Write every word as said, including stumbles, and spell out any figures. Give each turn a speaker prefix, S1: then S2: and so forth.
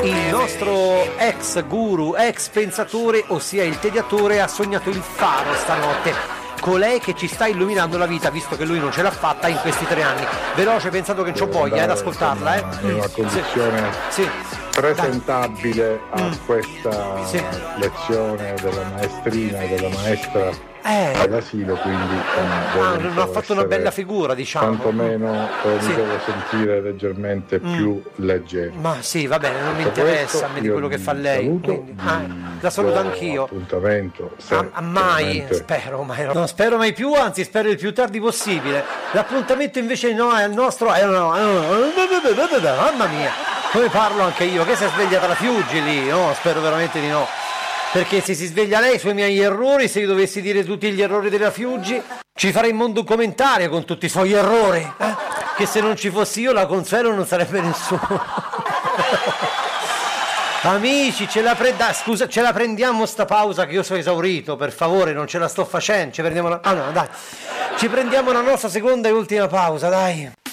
S1: Il nostro ex guru, ex pensatore, ossia il tediatore, ha sognato il faro stanotte. Colei che ci sta illuminando la vita, visto che lui non ce l'ha fatta in questi tre anni. Veloce, pensato che non c'ho voglia ad ascoltarla, eh?
S2: In una condizione
S1: sì. Sì.
S2: presentabile a
S1: mm.
S2: questa
S1: sì.
S2: lezione della maestrina e della maestra
S1: eh.
S2: all'asilo, quindi eh,
S1: ah, non ha fatto una bella figura, diciamo.
S2: Quantomeno eh,
S1: sì.
S2: mi devo sentire leggermente mm. più leggero.
S1: Ma sì, va bene, non mi interessa a me di quello che fa lei.
S2: Saluto,
S1: quindi, ah, la saluto anch'io.
S2: Appuntamento.
S1: A, a mai, spero mai. Non spero mai più, anzi spero il più tardi possibile. L'appuntamento invece no, è il nostro. Eh, no, no, no, mamma mia, come parlo anche io? Che si è svegliata la Fiuggi lì? No, spero veramente di no. Perché se si sveglia lei sui miei errori, se io dovessi dire tutti gli errori della Fiuggi, ci farei in mondo un documentario con tutti i suoi errori. Eh? Che se non ci fossi io, la Consuelo non sarebbe nessuno. Amici, ce la, pre- da, scusa, ce la prendiamo sta pausa che io sono esaurito, per favore, non ce la sto facendo. Ci prendiamo la... Ah no, dai. Ci prendiamo la nostra seconda e ultima pausa, dai.